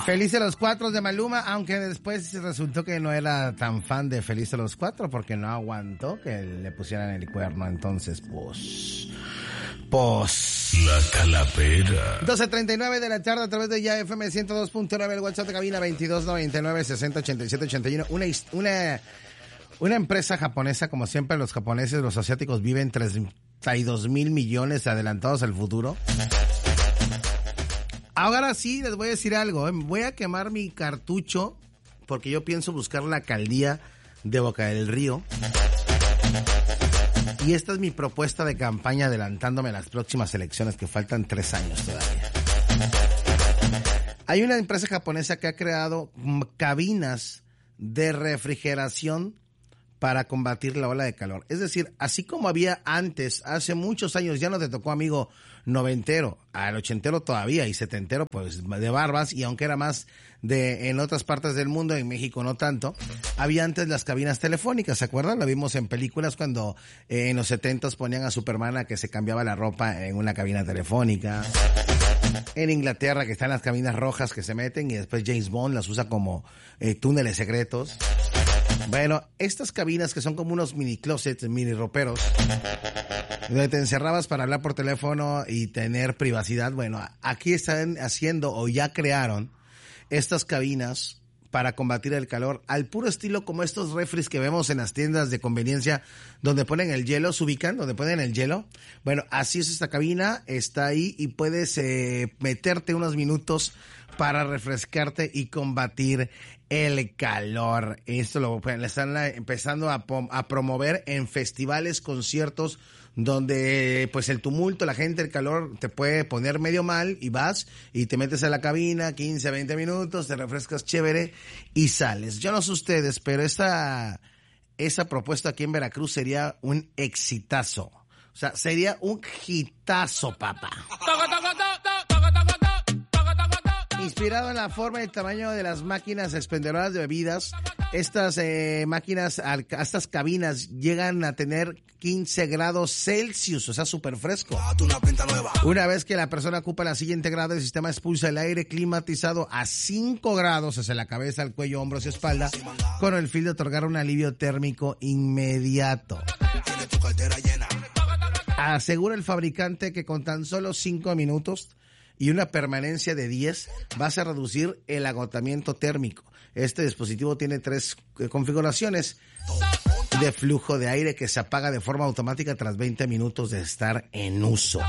Felices los Cuatro de Maluma, aunque después resultó que no era tan fan de Felices los Cuatro porque no aguantó que le pusieran el cuerno. Entonces, pues... La Calavera. 12:39 de la tarde a través de Ya FM 102.9, el WhatsApp de cabina 2299-608781. Una empresa japonesa, como siempre los japoneses, los asiáticos viven 32,000 millones adelantados al futuro. Ahora sí, les voy a decir algo, voy a quemar mi cartucho porque yo pienso buscar la alcaldía de Boca del Río. Y esta es mi propuesta de campaña adelantándome a las próximas elecciones que faltan 3 años todavía. Hay una empresa japonesa que ha creado cabinas de refrigeración para combatir la ola de calor. Es decir, así como había antes, hace muchos años, ya no te tocó, amigo noventero, al ochentero todavía y setentero, pues de barbas, y aunque era más de en otras partes del mundo, en México no tanto, había antes las cabinas telefónicas, ¿se acuerdan? Lo vimos en películas cuando en los 70s ponían a Superman a que se cambiaba la ropa en una cabina telefónica. En Inglaterra, que están las cabinas rojas que se meten y después James Bond las usa como túneles secretos. Bueno, estas cabinas que son como unos mini closets, mini roperos, donde te encerrabas para hablar por teléfono y tener privacidad. Bueno, aquí están haciendo o ya crearon estas cabinas para combatir el calor al puro estilo como estos refris que vemos en las tiendas de conveniencia donde ponen el hielo, se ubican, donde ponen el hielo. Bueno, así es esta cabina, está ahí y puedes meterte unos minutos para refrescarte y combatir el calor. Esto lo están empezando a promover en festivales, conciertos, donde pues el tumulto, la gente, el calor te puede poner medio mal y vas y te metes a la cabina 15, 20 minutos, te refrescas chévere y sales. Yo no sé ustedes, pero esa propuesta aquí en Veracruz sería un exitazo. O sea, sería un hitazo, papá. Inspirado en la forma y el tamaño de las máquinas expendedoras de bebidas, estas máquinas, estas cabinas llegan a tener 15 grados Celsius, o sea, súper fresco. Una vez que la persona ocupa la silla integrada, el sistema expulsa el aire climatizado a 5 grados hacia la cabeza, el cuello, hombros y espalda, con el fin de otorgar un alivio térmico inmediato. Asegura el fabricante que con tan solo 5 minutos y una permanencia de 10 vas a reducir el agotamiento térmico. Este dispositivo tiene 3 configuraciones de flujo de aire que se apaga de forma automática tras 20 minutos de estar en uso.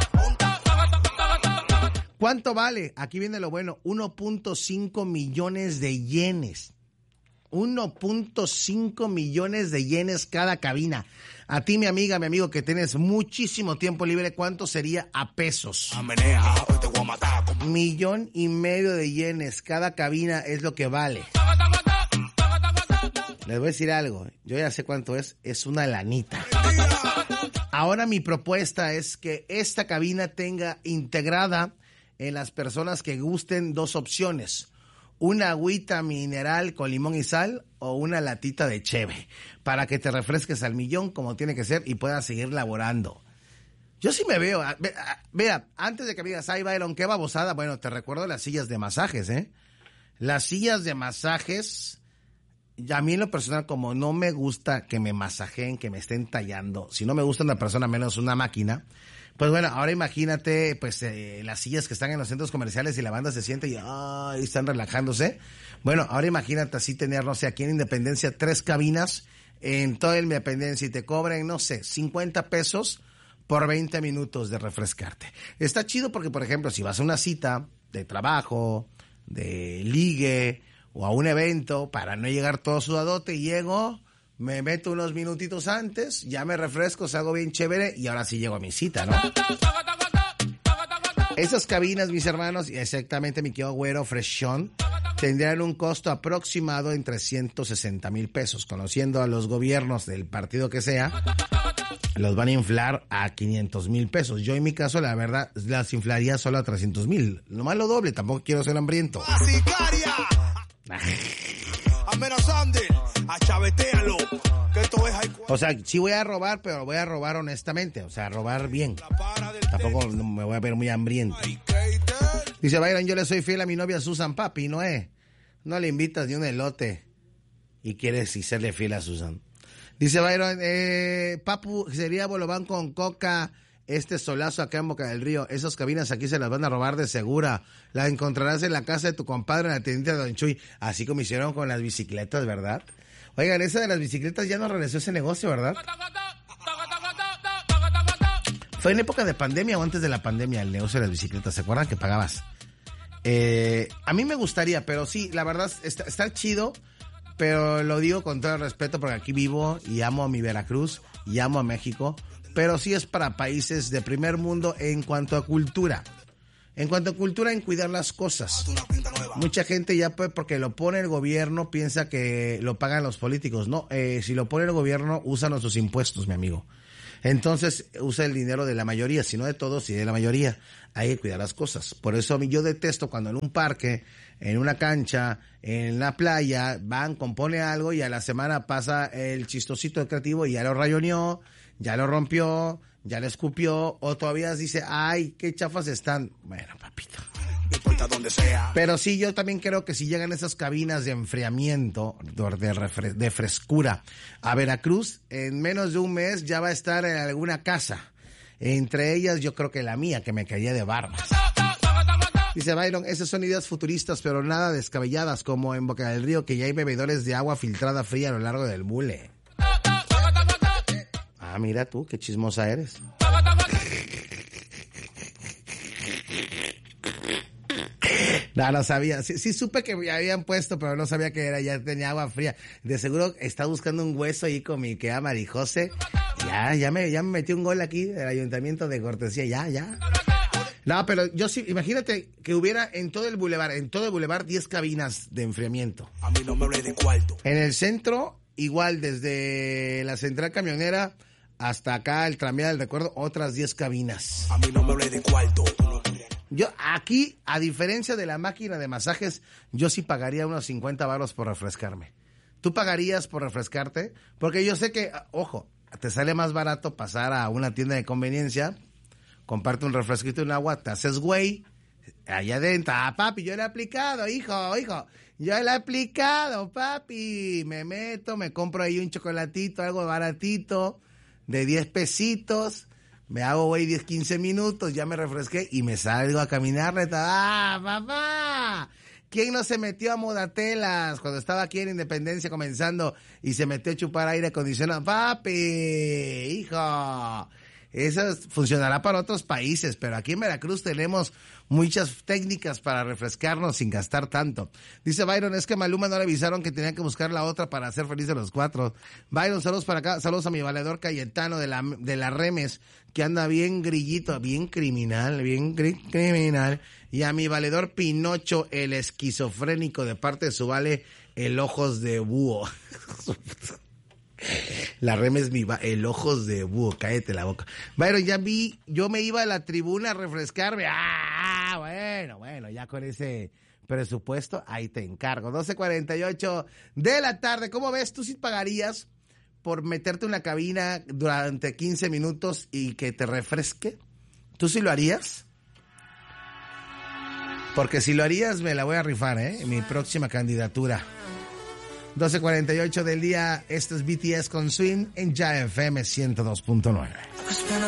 ¿Cuánto vale? Aquí viene lo bueno, 1.5 millones de yenes. 1.5 millones de yenes cada cabina. A ti, mi amiga, mi amigo, que tienes muchísimo tiempo libre, ¿cuánto sería a pesos? 1,5 millones de yenes cada cabina es lo que vale. Les voy a decir algo, yo ya sé cuánto es una lanita. Ahora mi propuesta es que esta cabina tenga integrada en las personas que gusten 2 opciones. Una agüita mineral con limón y sal o una latita de cheve para que te refresques al millón como tiene que ser y puedas seguir laborando. Yo sí me veo, vea, antes de que me digas, ay, Byron, qué babosada, bueno, te recuerdo las sillas de masajes, Las sillas de masajes, a mí en lo personal, como no me gusta que me masajeen, que me estén tallando, si no me gusta una persona menos una máquina, pues bueno, ahora imagínate, pues, las sillas que están en los centros comerciales y la banda se siente y están relajándose. Bueno, ahora imagínate así tener, no sé, aquí en Independencia 3 cabinas en toda Independencia y te cobren, no sé, 50 pesos por 20 minutos de refrescarte. Está chido porque, por ejemplo, si vas a una cita de trabajo, de ligue o a un evento, para no llegar todo sudadote, llego, me meto unos minutitos antes, ya me refresco, salgo bien chévere y ahora sí llego a mi cita, ¿no? Esas cabinas, mis hermanos, y exactamente mi querido güero freshón, tendrían un costo aproximado entre 160,000 pesos. Conociendo a los gobiernos del partido que sea, los van a inflar a 500,000 pesos. Yo en mi caso, la verdad, las inflaría solo a 300,000. Nomás lo doble, tampoco quiero ser hambriento. O sea, sí voy a robar, pero voy a robar honestamente. O sea, robar bien. Tampoco me voy a ver muy hambriento. Dice Byron, yo le soy fiel a mi novia Susan, papi, no le invitas ni un elote y quieres serle fiel a Susan. Dice Byron, papu, sería bolobán con coca, solazo acá en Boca del Río, esas cabinas aquí se las van a robar de segura, la encontrarás en la casa de tu compadre en la tiendita de Don Chuy, así como hicieron con las bicicletas, ¿verdad? Oigan, esa de las bicicletas ya no regresó ese negocio, ¿verdad? Fue en época de pandemia o antes de la pandemia el negocio de las bicicletas, ¿se acuerdan que pagabas? A mí me gustaría, pero sí, la verdad está chido, pero lo digo con todo el respeto porque aquí vivo y amo a mi Veracruz y amo a México, pero sí es para países de primer mundo en cuanto a cultura. En cuanto a cultura, en cuidar las cosas. Mucha gente ya porque lo pone el gobierno piensa que lo pagan los políticos. No, si lo pone el gobierno, usan nuestros impuestos, mi amigo. Entonces usa el dinero de la mayoría, si no de todos, y de la mayoría. Hay que cuidar las cosas. Por eso yo detesto cuando en un parque, en una cancha, en la playa, compone algo y a la semana pasa el chistosito creativo y ya lo rayoneó, ya lo rompió, ya lo escupió, o todavía dice, ay, qué chafas están. Bueno, papito. Donde sea. Pero sí, yo también creo que si llegan esas cabinas de enfriamiento, de frescura a Veracruz, en menos de un mes ya va a estar en alguna casa. Entre ellas, yo creo que la mía, que me caía de barbas. Dice Byron, esas son ideas futuristas, pero nada descabelladas, como en Boca del Río, que ya hay bebedores de agua filtrada fría a lo largo del bule. Ah, mira tú, qué chismosa eres. No sabía. Sí supe que habían puesto, pero no sabía que ya tenía agua fría. De seguro está buscando un hueso ahí con mi querida Marijose. Ya me metí un gol aquí del ayuntamiento de cortesía. Ya. No, pero yo sí, imagínate que hubiera en todo el bulevar 10 cabinas de enfriamiento. A mí no me hablé de cuarto. En el centro, igual, desde la central camionera hasta acá, el tranvía del recuerdo, otras 10 cabinas. A mí no me hablé de cuarto. Yo aquí, a diferencia de la máquina de masajes, yo sí pagaría unos 50 varos por refrescarme. ¿Tú pagarías por refrescarte? Porque yo sé que, ojo, te sale más barato pasar a una tienda de conveniencia, comparte un refresquito y un agua, te haces güey, allá adentro, papi, yo lo he aplicado, hijo, yo lo he aplicado, papi, me meto, me compro ahí un chocolatito, algo baratito, de 10 pesitos, me hago güey 10, 15 minutos, ya me refresqué y me salgo a caminar. Papá, ¿quién no se metió a Modatelas cuando estaba aquí en Independencia comenzando y se metió a chupar aire acondicionado? Papi, hijo, eso funcionará para otros países, pero aquí en Veracruz tenemos muchas técnicas para refrescarnos sin gastar tanto. Dice Byron, es que a Maluma no le avisaron que tenía que buscar la otra para hacer felices los cuatro. Byron, saludos para acá, saludos a mi valedor Cayetano de la Remes, que anda bien grillito, bien criminal, y a mi valedor Pinocho, el esquizofrénico, de parte de su vale, el Ojos de Búho. La Remes, el Ojos de Búho, cállate la boca. Byron, ya yo me iba a la tribuna a refrescarme. Bueno, ya con ese presupuesto, ahí te encargo. 12:48 de la tarde. ¿Cómo ves? ¿Tú sí pagarías por meterte en una cabina durante 15 minutos y que te refresque? ¿Tú sí lo harías? Porque si lo harías, me la voy a rifar, en mi próxima candidatura. 12:48 del día, esto es BTS con Swing en Ya FM 102.9.